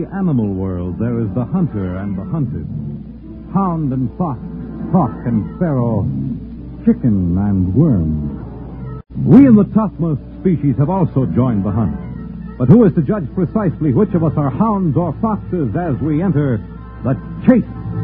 the animal world, there is the hunter and the hunted. Hound and fox, hawk and sparrow, chicken and worm. We in the topmost species have also joined the hunt. But who is to judge precisely which of us are hounds or foxes as we enter the chase?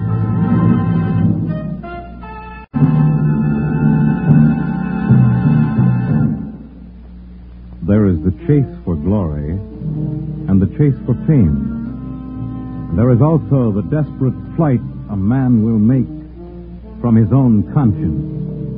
There is the chase for glory and the chase for fame. And there is also the desperate flight a man will make from his own conscience.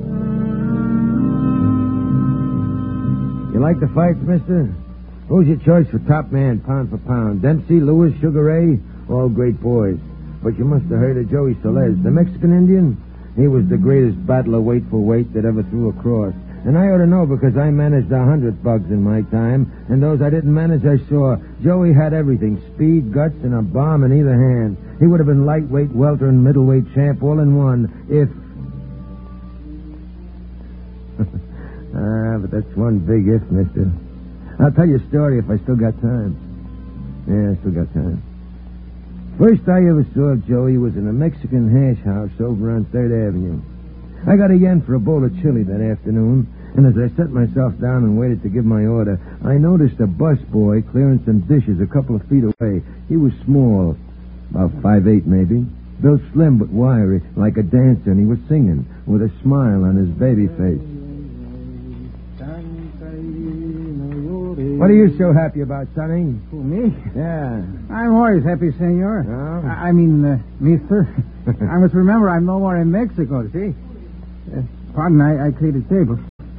You like the fights, mister? Who's your choice for top man, pound for pound? Dempsey, Lewis, Sugar Ray? All great boys. But you must have heard of Joey Soles, the Mexican Indian. He was the greatest battler weight for weight that ever threw a cross. And I ought to know because I managed 100 bugs in my time, and those I didn't manage I saw. Joey had everything, speed, guts, and a bomb in either hand. He would have been lightweight, welter, and middleweight champ all in one if... but that's one big if, mister. I'll tell you a story if I still got time. Yeah, I still got time. First I ever saw Joey was in a Mexican hash house over on 3rd Avenue. I got a yen for a bowl of chili that afternoon, and as I set myself down and waited to give my order, I noticed a busboy clearing some dishes a couple of feet away. He was small, about 5'8" maybe, built slim but wiry, like a dancer, and he was singing with a smile on his baby face. What are you so happy about, Sonny? Who, me? Yeah. I'm always happy, senor. Oh? I mean, mister. I must remember I'm no more in Mexico, see? Pardon, I cleared the table.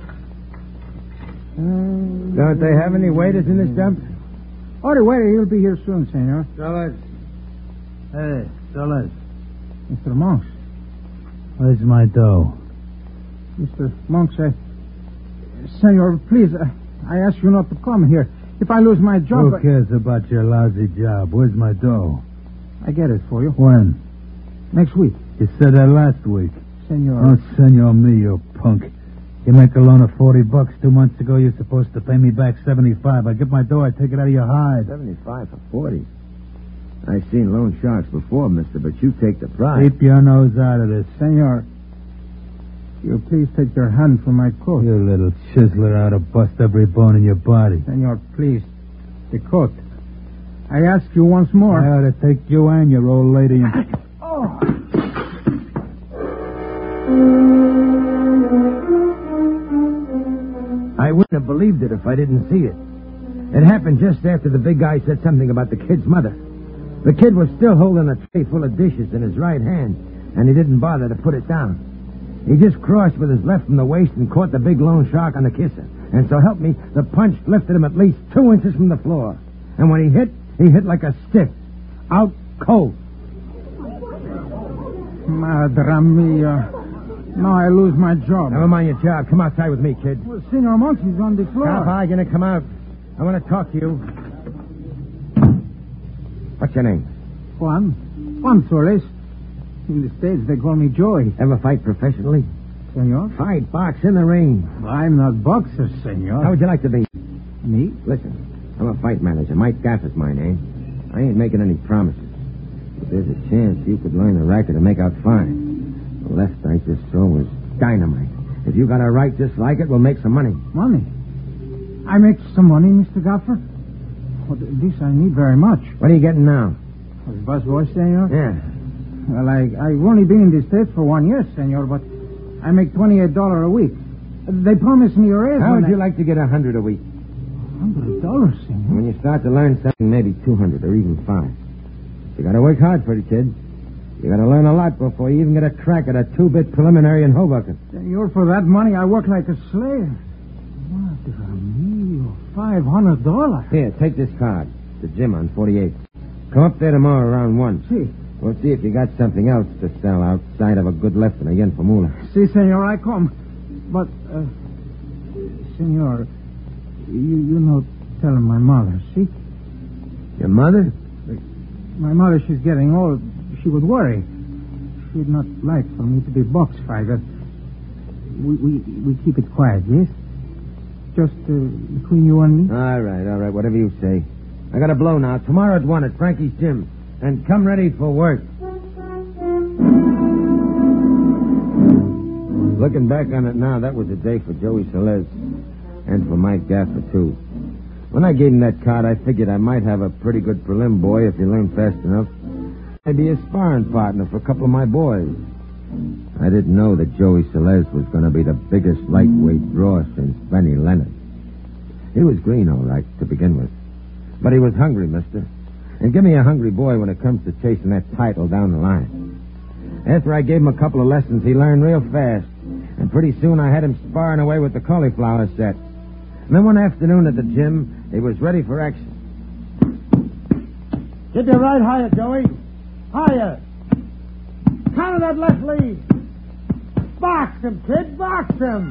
Don't they have any waiters in this dump? Oh, the waiter, he'll be here soon, senor. Soles. Hey, Soles. Mr. Monks. Where's my dough? Mr. Monks, senor, please, I ask you not to come here. If I lose my job... Who cares about your lousy job? Where's my dough? I get it for you. When? Next week. You said that last week. Senor... Oh, senor me, you punk. You make a loan of $40. 2 months ago, you're supposed to pay me back $75. I get my dough, I take it out of your hide. 75 for 40. I've seen loan sharks before, mister, but you take the prize. Keep your nose out of this. Senor, you please take your hand from my coat. You little chiseler ought to bust every bone in your body. Senor, please, the coat. I ask you once more. I ought to take you and your old lady and... Oh! I wouldn't have believed it if I didn't see it. It happened just after the big guy said something about the kid's mother. The kid was still holding a tray full of dishes in his right hand, and he didn't bother to put it down. He just crossed with his left from the waist and caught the big loan shark on the kisser. And so help me, the punch lifted him at least 2 inches from the floor. And when he hit like a stick. Out cold. Madre mia. Now I lose my job. Never mind your job. Come outside with me, kid. Well, Senor Monks, he's on the floor. How are you going to come out? I want to talk to you. What's your name? Juan Soles. In the States, they call me Joey. Ever fight professionally? Senor? Fight, box, in the ring. I'm not boxer, senor. How would you like to be? Me? Listen, I'm a fight manager. Mike Gaff is my name. I ain't making any promises. But there's a chance you could learn the racket and make out fine. The left I just saw was dynamite. If you got a right just like it, we'll make some money. Money? I make some money, Mr. Gaffer? Well, this I need very much. What are you getting now? Was busboy, senor? Yeah. Well, I've only been in the States for 1 year, senor, but I make $28 a week. They promised me a raise. How would you like to get $100 a week? $100, senor? When you start to learn something, maybe 200 or even 5. You gotta work hard for it, kid. You gotta learn a lot before you even get a crack at a 2-bit preliminary in Hoboken. Senor, for that money, I work like a slave. Madre mia, $500. Here, take this card. The gym on 48. Come up there tomorrow around 1. See. We'll see if you got something else to sell outside of a good left and a yen for moolah. See, senor, I come. But, senor, you know, tell my mother, see? Your mother? My mother, she's getting old. She would worry. She'd not like for me to be box fighter. We keep it quiet, yes? Just between you and me? All right, whatever you say. I got to blow now. Tomorrow at 1 at Frankie's gym. And come ready for work. Looking back on it now, that was a day for Joey Celez. And for Mike Gaffer, too. When I gave him that card, I figured I might have a pretty good prelim boy if he learned fast enough. I'd be a sparring partner for a couple of my boys. I didn't know that Joey Celez was going to be the biggest lightweight draw since Benny Leonard. He was green, all right, to begin with. But he was hungry, mister. And give me a hungry boy when it comes to chasing that title down the line. After I gave him a couple of lessons, he learned real fast. And pretty soon I had him sparring away with the cauliflower set. And then one afternoon at the gym, he was ready for action. Get your right higher, Joey. Higher. Counter that left lead. Box him, kid. Box him.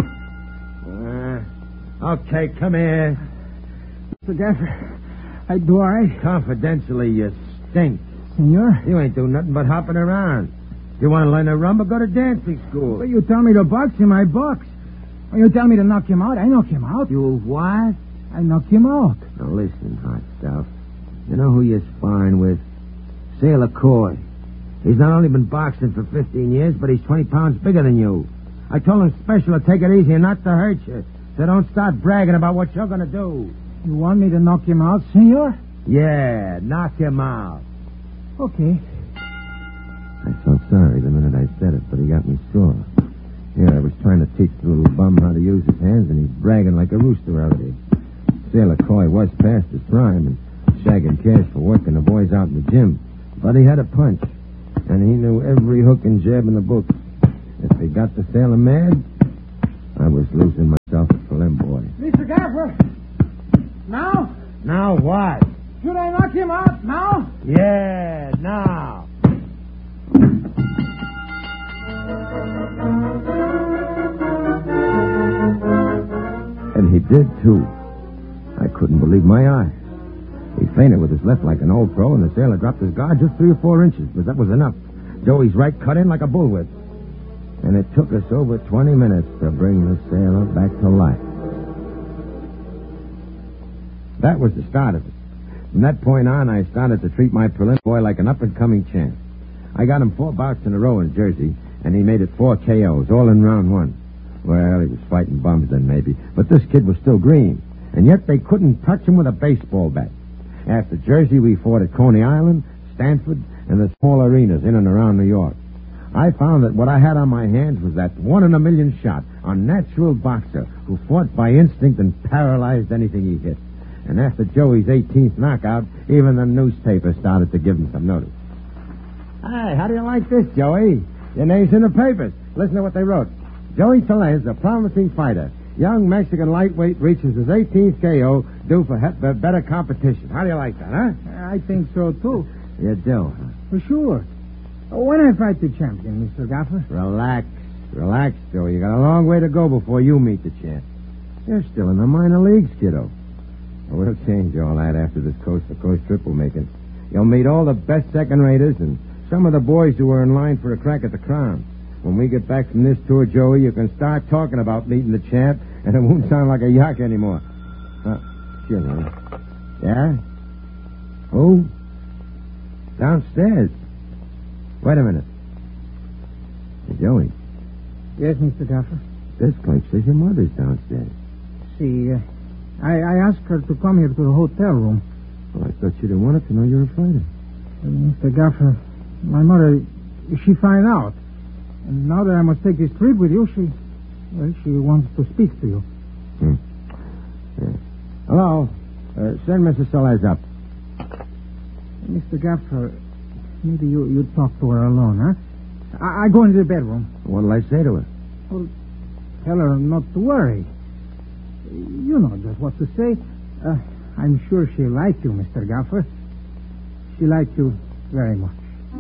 Okay, come here. Mr. Gaffer, I do all right. Confidentially, you stink. Senor? You ain't doing nothing but hopping around. You want to learn to rumba, go to dancing school. Well, you tell me to box him, I box. When you tell me to knock him out, I knock him out. You what? I knock him out. Now listen, hot stuff. You know who you're sparring with? Sailor Coy. He's not only been boxing for 15 years, but he's 20 pounds bigger than you. I told him special to take it easy and not to hurt you. So don't start bragging about what you're going to do. You want me to knock him out, senor? Yeah, knock him out. Okay. I felt sorry the minute I said it, but he got me sore. Here, I was trying to teach the little bum how to use his hands, and he's bragging like a rooster out there. Sailor Coy was past his prime and shagging cash for working the boys out in the gym. But he had a punch, and he knew every hook and jab in the book. If he got the sailor mad, I was losing myself a prelim boy. Mr. Gaffer, now? Now what? Should I knock him out now? Yeah, now. And he did, too. I couldn't believe my eyes. He feinted with his left like an old pro, and the sailor dropped his guard just 3 or 4 inches, but that was enough. Joey's right cut in like a bullwhip. And it took us over 20 minutes to bring the sailor back to life. That was the start of it. From that point on, I started to treat my prelim boy like an up-and-coming champ. I got him 4 bouts in a row in Jersey, and he made it 4 KOs, all in round 1. Well, he was fighting bums then, maybe, but this kid was still green, and yet they couldn't touch him with a baseball bat. After Jersey, we fought at Coney Island, Stanford, and the small arenas in and around New York. I found that what I had on my hands was that 1 in a million shot, a natural boxer who fought by instinct and paralyzed anything he hit. And after Joey's 18th knockout, even the newspaper started to give him some notice. Hey, how do you like this, Joey? Your name's in the papers. Listen to what they wrote. Joey Celez, a promising fighter. Young Mexican lightweight reaches his 18th KO due for better competition. How do you like that, huh? I think so, too. You do, huh? For sure. When I fight the champion, Mr. Gaffer? Relax, Joey. You got a long way to go before you meet the champ. You're still in the minor leagues, kiddo. We'll change all that after this coast-to-coast trip we're making. You'll meet all the best second-raters and some of the boys who are in line for a crack at the crown. When we get back from this tour, Joey, you can start talking about meeting the champ, and it won't sound like a yuck anymore. Sure, man. Yeah? Who? Downstairs. Wait a minute. Hey, Joey. Yes, Mr. Gaffer? This clerk says your mother's downstairs. See, I asked her to come here to the hotel room. Well, I thought she didn't want us to know you're a fighter. Mr. Gaffer, my mother, she find out. And now that I must take this trip with you, she wants to speak to you. Yeah. Hello. Send Mrs. Celez up. Mr. Gaffer, maybe you talk to her alone, huh? I go into the bedroom. What'll I say to her? Well, tell her not to worry. You know just what to say. I'm sure she'll like you, Mr. Gaffer. She likes you very much.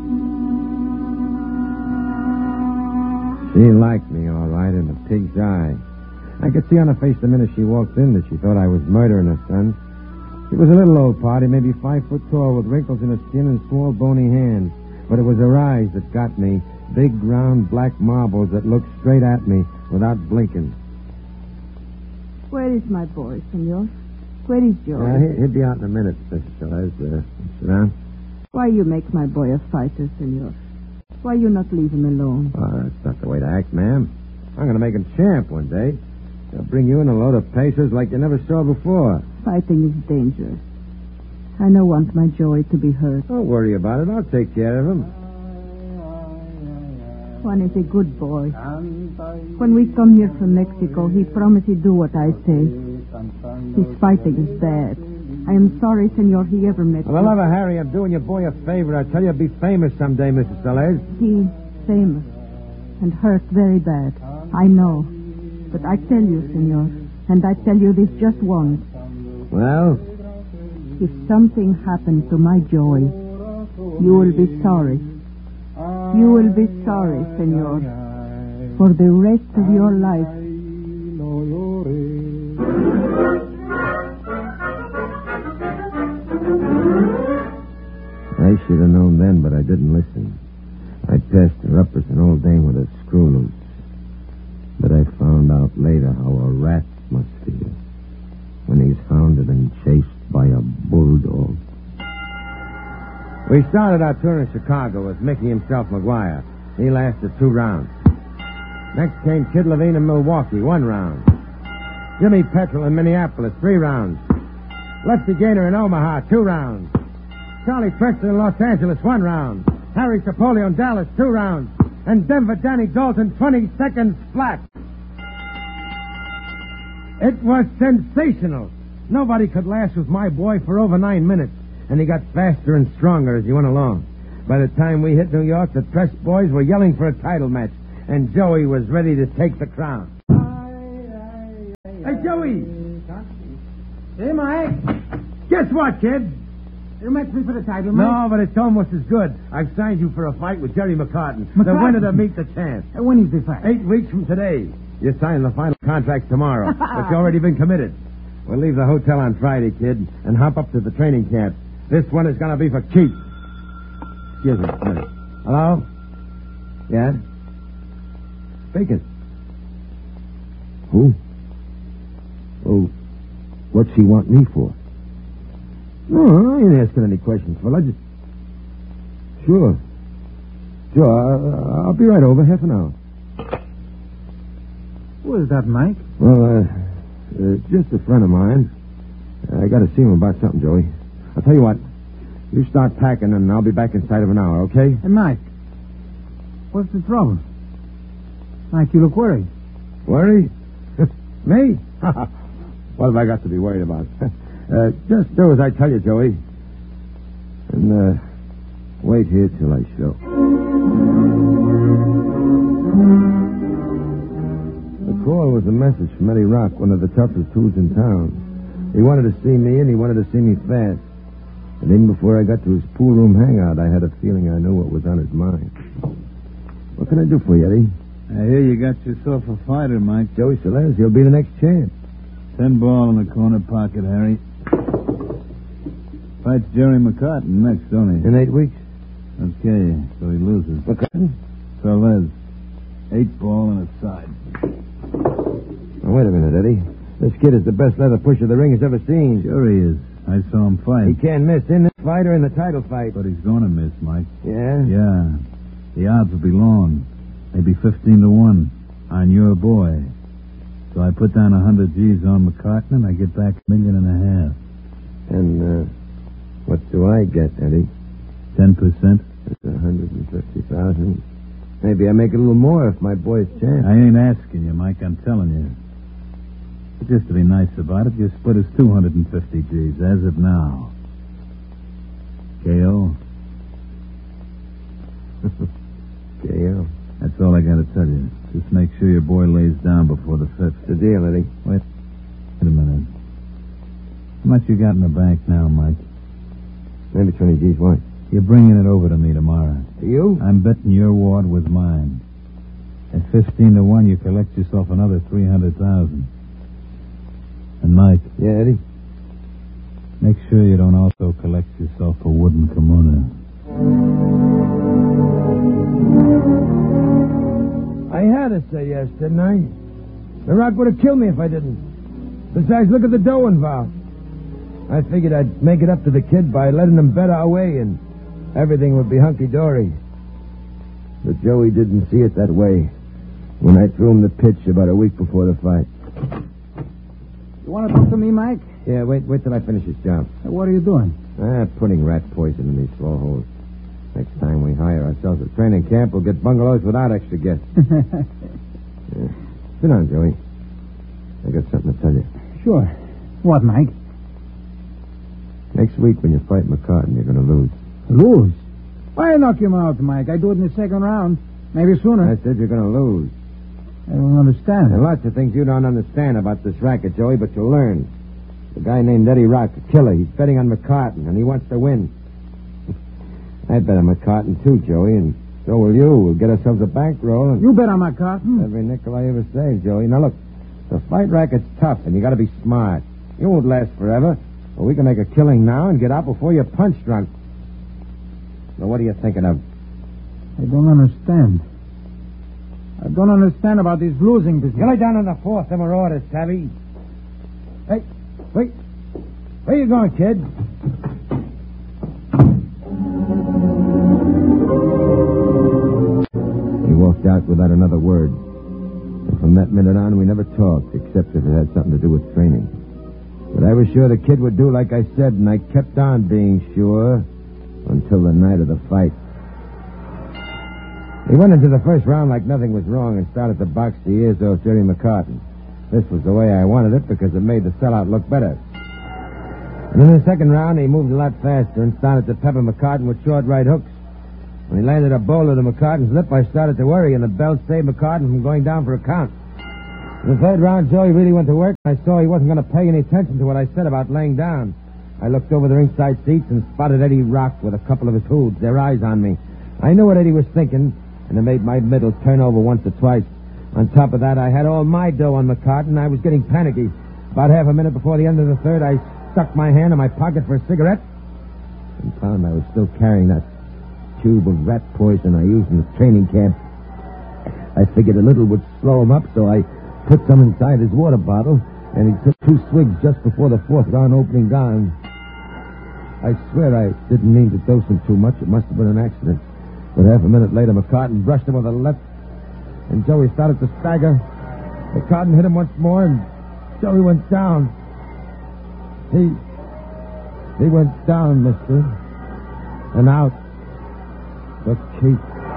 She liked me, all right, in a pig's eye. I could see on her face the minute she walked in that she thought I was murdering her son. She was a little old party, maybe 5 foot tall, with wrinkles in her skin and small bony hands. But it was her eyes that got me, big round black marbles that looked straight at me without blinking. Where is my boy, senor? Where is Joey? He'll be out in a minute, Mrs. Celeste. Sit down. Why you make my boy a fighter, senor? Why you not leave him alone? Oh, that's not the way to act, ma'am. I'm going to make him champ one day. I'll bring you in a load of pacers like you never saw before. Fighting is dangerous. I don't want my Joey to be hurt. Don't worry about it. I'll take care of him. Juan is a good boy. When we come here from Mexico, he promised he'd do what I say. His fighting is bad. I am sorry, senor, he ever met For the love of Harry, I'm doing your boy a favor. I tell you, be famous someday, Mrs. Celeste. He famous and hurt very bad. I know. But I tell you, senor, and I tell you this just once. Well? If something happened to my Joey, you will be sorry. You will be sorry, senor, for the rest of your life. I should have known then, but I didn't listen. I passed her up as an old dame with a screw loose. But I found out later how a rat must feel when he's hounded and chased by a bulldog. We started our tour in Chicago with Mickey himself, McGuire. He lasted 2 rounds. Next came Kid Levine in Milwaukee, 1 round. Jimmy Petrel in Minneapolis, 3 rounds. Lefty Gaynor in Omaha, 2 rounds. Charlie Preston in Los Angeles, 1 round. Harry Cipollio in Dallas, 2 rounds. And Denver Danny Dalton, 20 seconds flat. It was sensational. Nobody could last with my boy for over 9 minutes, and he got faster and stronger as he went along. By the time we hit New York, the press boys were yelling for a title match, and Joey was ready to take the crown. Hey, Joey! Hey, Mike. Guess what, kid? You met me for the title, Mike? No, but it's almost as good. I've signed you for a fight with Jerry McCartan, the winner to meet the champ. When is the fight? 8 weeks from today. You're signing the final contract tomorrow, but you've already been committed. We'll leave the hotel on Friday, kid, and hop up to the training camp. This one is going to be for keeps. Excuse me. Hello? Yeah? Speaking. Who? Oh, what's he want me for? No, I ain't asking any questions, fella. Just... Sure. I'll be right over. Half an hour. Who is that, Mike? Well, just a friend of mine. I got to see him about something, Joey. I'll tell you what. You start packing, and I'll be back inside of an hour, okay? Hey, Mike. What's the trouble? Mike, you look worried. Worried? Me? What have I got to be worried about? Just do as I tell you, Joey. And, wait here till I show. The call was a message from Eddie Rock, one of the toughest tools in town. He wanted to see me, and he wanted to see me fast. And even before I got to his pool room hangout, I had a feeling I knew what was on his mind. What can I do for you, Eddie? I hear you got yourself a fighter, Mike. Joey Celeste, he'll be the next champ. 10 ball in the corner pocket, Harry. Fights Jerry McCartan next, don't he? In 8 weeks. Okay, so he loses. McCartan? Celeste. 8 ball and a side. Now, wait a minute, Eddie. This kid is the best leather pusher the ring has ever seen. Sure he is. I saw him fight. He can't miss in this fight or in the title fight. But he's going to miss, Mike. Yeah? Yeah. The odds will be long. Maybe 15-1 on your boy. So I put down 100 G's on McCartan, and I get back $1.5 million. And, what do I get, Eddie? 10%. That's 150,000. Maybe I make a little more if my boy's champ. I ain't asking you, Mike. I'm telling you. But just to be nice about it, you split us 250 G's as of now. KO. KO. That's all I got to tell you. Just make sure your boy lays down before the 5th. The deal, Eddie. Wait a minute. How much you got in the bank now, Mike? Maybe 20 G's. What? You're bringing it over to me tomorrow. To you? I'm betting your ward with mine. At 15-1, you collect yourself another 300,000. And Mike. Yeah, Eddie? Make sure you don't also collect yourself a wooden kimono. I had to say yes, didn't I? The Rock would have killed me if I didn't. Besides, look at the dough involved. I figured I'd make it up to the kid by letting him bet our way and everything would be hunky-dory. But Joey didn't see it that way when I threw him the pitch about a week before the fight. You want to talk to me, Mike? Yeah, wait till I finish this job. What are you doing? Putting rat poison in these slow holes. Next time we hire ourselves a training camp, we'll get bungalows without extra guests. Yeah. Sit down, Joey. I got something to tell you. Sure. What, Mike? Next week when you fight McCartan, you're going to lose. Lose? Why knock him out, Mike? I do it in the second round. Maybe sooner. I said you're going to lose. I don't understand. There are lots of things you don't understand about this racket, Joey, but you'll learn. The guy named Eddie Rock, a killer, he's betting on McCartan, and he wants to win. I bet on McCartan, too, Joey, and so will you. We'll get ourselves a bankroll. And You bet on McCartan? every nickel I ever saved, Joey. Now, look, the fight racket's tough, and you got to be smart. You won't last forever, but we can make a killing now and get out before you're punch drunk. Now, what are you thinking of? I don't understand. I don't understand about this losing business. You lay down on the floor, them are orders, Savvy. Hey, wait. Where you going, kid? He walked out without another word. And from that minute on, we never talked, except if it had something to do with training. But I was sure the kid would do like I said, and I kept on being sure until the night of the fight. He went into the first round like nothing was wrong and started to box the ears off Jerry McCartan. This was the way I wanted it because it made the sellout look better. And in the second round, he moved a lot faster and started to pepper McCartan with short right hooks. When he landed a boulder to McCartan's lip, I started to worry, and the bell saved McCartan from going down for a count. In the third round, Joey really went to work, and I saw he wasn't going to pay any attention to what I said about laying down. I looked over the ringside seats and spotted Eddie Rock with a couple of his hoods, their eyes on me. I knew what Eddie was thinking, and it made my middle turn over once or twice. On top of that, I had all my dough on McCartan. I was getting panicky. About half a minute before the end of the third, I stuck my hand in my pocket for a cigarette and found I was still carrying that tube of rat poison I used in the training camp. I figured a little would slow him up, so I put some inside his water bottle, and he took 2 swigs just before the fourth round opening gong. I swear I didn't mean to dose him too much. It must have been an accident. But half a minute later, McCartan brushed him with a left, and Joey started to stagger. McCartan hit him once more, and Joey went down. He went down, mister. And out. The keep.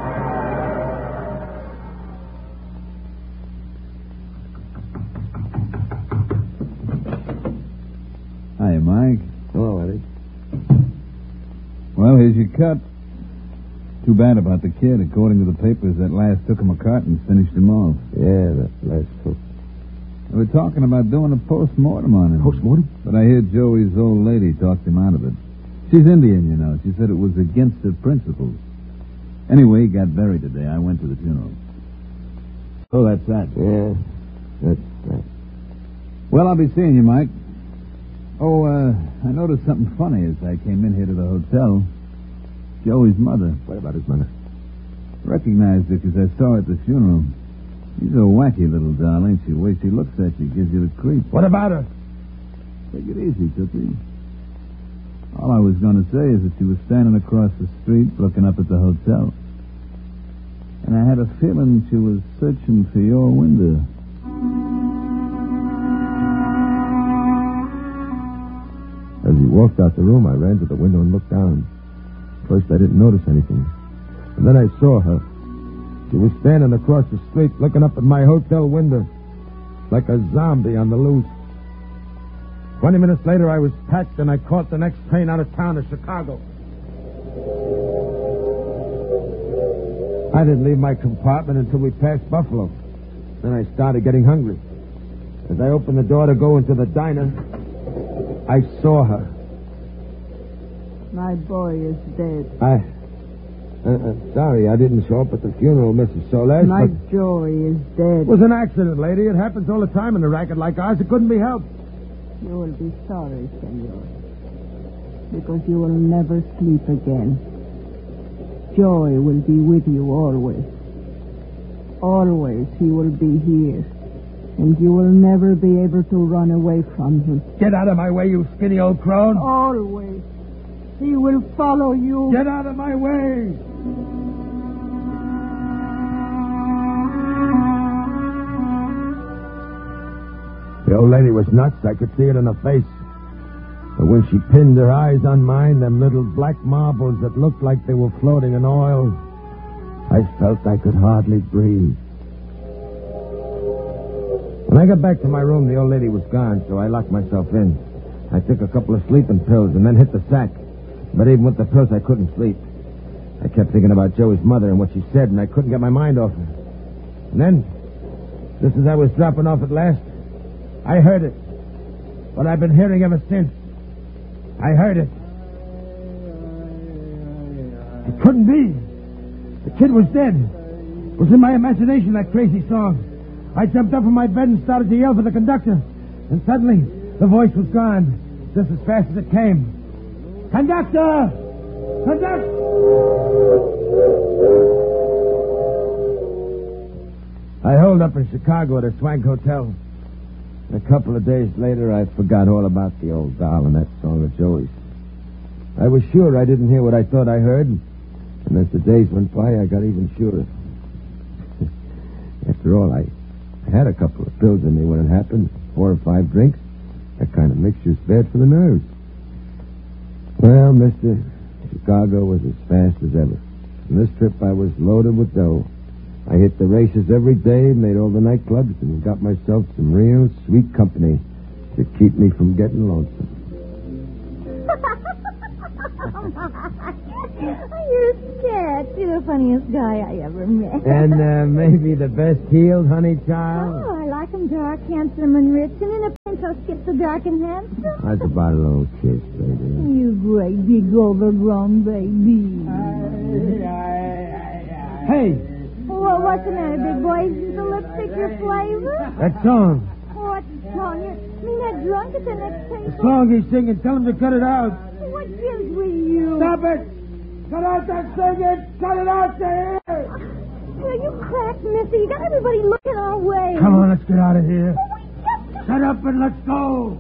Hiya, Mike. Hello, Eddie. Well, here's your cut. Too bad about the kid. According to the papers, that last took him McCartan finished him off. Yeah, that last hook. They were talking about doing a post-mortem on him. Post-mortem? But I hear Joey's old lady talked him out of it. She's Indian, you know. She said it was against her principles. Anyway, he got buried today. I went to the funeral. Oh, that's that. Yeah, that's that. Well, I'll be seeing you, Mike. Oh, I noticed something funny as I came in here to the hotel. Joey's mother. What about his mother? Recognized her because I saw her at the funeral. She's a wacky little doll, ain't she? The way she looks at you gives you the creep. What about her? Take it easy, Tootsie. All I was going to say is that she was standing across the street looking up at the hotel. And I had a feeling she was searching for your window. As he walked out the room, I ran to the window and looked down. First, I didn't notice anything. And then I saw her. She was standing across the street looking up at my hotel window like a zombie on the loose. 20 minutes later, I was packed and I caught the next train out of town to Chicago. I didn't leave my compartment until we passed Buffalo. Then I started getting hungry. As I opened the door to go into the diner, I saw her. My boy is dead. Sorry, I didn't show up at the funeral, Mrs. Soles. My but Joey is dead. it was an accident, lady. It happens all the time in a racket like ours. It couldn't be helped. You will be sorry, senor, because you will never sleep again. Joy will be with you always. Always he will be here, And you will never be able to run away from him. Get out of my way, you skinny old crone. Always. He will follow you. Get out of my way. The old lady was nuts. I could see it in her face. But when she pinned her eyes on mine, them little black marbles that looked like they were floating in oil, I felt I could hardly breathe. When I got back to my room, the old lady was gone, so I locked myself in. I took a couple of sleeping pills and then hit the sack. But even with the pills, I couldn't sleep. I kept thinking about Joey's mother and what she said, and I couldn't get my mind off her. And then, just as I was dropping off at last, I heard it. What I've been hearing ever since. I heard it. It couldn't be. The kid was dead. It was in my imagination, that crazy song. I jumped up from my bed and started to yell for the conductor. And suddenly, the voice was gone, just as fast as it came. Conductor! Conductor! I holed up in Chicago at a swank hotel. A couple of days later, I forgot all about the old doll and that song of Joey's. I was sure I didn't hear what I thought I heard, and as the days went by, I got even surer. After all, I had a couple of pills in me when it happened, 4 or 5 drinks. That kind of mixture's bad for the nerves. Well, mister, Chicago was as fast as ever. And this trip I was loaded with dough. I hit the races every day, made all the nightclubs, and got myself some real sweet company to keep me from getting lonesome. You're scared. You're the funniest guy I ever met. And maybe the best healed, honey child? Oh, I like him dark, handsome, and rich, and in a pinto skip so dark and handsome. How's about a little kiss, baby? You great big overgrown baby. Hey! Well, what's the matter, big boy? Isn't the lipstick your flavor? That song. What song? You mean that drunk at the next table? The song he's singing. Tell him to cut it out. What gives with you? Stop it! Cut out that singing! Cut it out there! You cracked, mister. You got everybody looking our way. Come on, let's get out of here. Oh, we just... Shut up and let's go!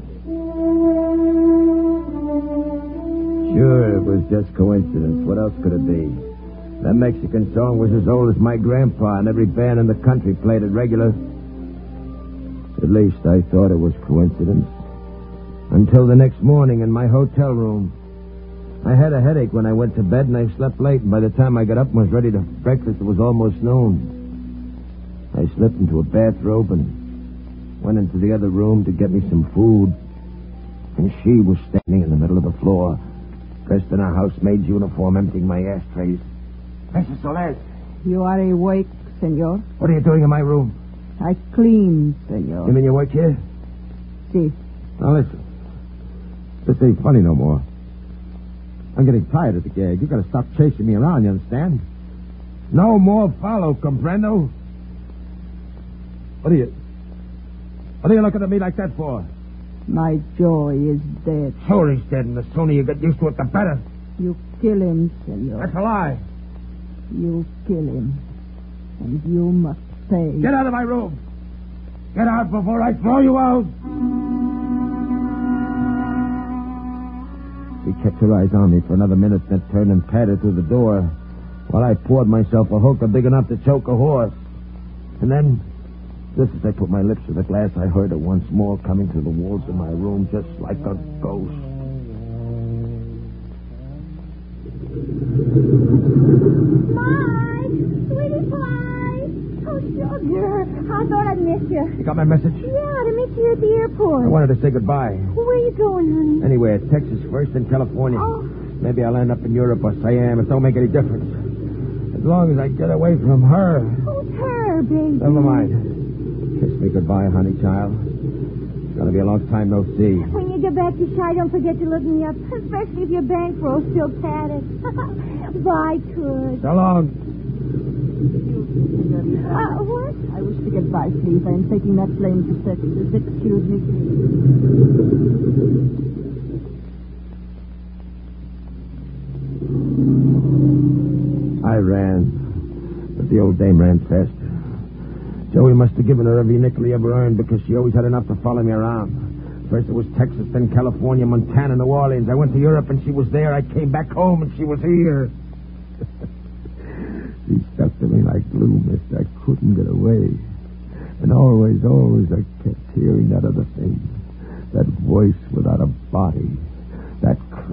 Sure, it was just coincidence. What else could it be? That Mexican song was as old as my grandpa, and every band in the country played it regular. At least I thought it was coincidence. Until the next morning in my hotel room. I had a headache when I went to bed, and I slept late, and by the time I got up and was ready to breakfast, it was almost noon. I slipped into a bathrobe and went into the other room to get me some food. And she was standing in the middle of the floor, dressed in a housemaid's uniform, emptying my ashtrays. Mrs. Soles. You are awake, senor? What are you doing in my room? I clean, senor. You mean you work here? Si. Now listen. This ain't funny no more. I'm getting tired of the gag. You gotta stop chasing me around, you understand? No more follow, comprendo? What are you looking at me like that for? My Joy is dead. Sure he's dead, and the sooner you get used to it, the better. You kill him, senor. That's a lie. You kill him. And you must pay. Get out of my room. Get out before I throw you out. She kept her eyes on me for another minute, then turned and padded through the door while I poured myself a hookah big enough to choke a horse. And then, just as I put my lips to the glass, I heard her once more coming through the walls of my room just like a ghost. Pie! Sweetie pie! Oh, sugar. I thought I'd miss you. You got my message? Yeah, to meet you at the airport. I wanted to say goodbye. Where are you going, honey? Anywhere, Texas first, then California. Oh. Maybe I'll end up in Europe or Siam. It don't make any difference. As long as I get away from her. Who's her, baby? Never mind. Kiss me goodbye, honey child. It's gonna be a long time no see. When you get back to Chi, don't forget to look me up, especially if your bankroll's still padded. Bye, Toots. So long. What? I wish to get by, please. I am taking that plane to Texas. Excuse me, please. I ran, but the old dame ran faster. Joey must have given her every nickel he ever earned because she always had enough to follow me around. First it was Texas, then California, Montana, New Orleans. I went to Europe and she was there. I came back home and she was here. She stuck to me like glue, mister. I couldn't get away. And always I kept hearing that other thing. That voice without a body.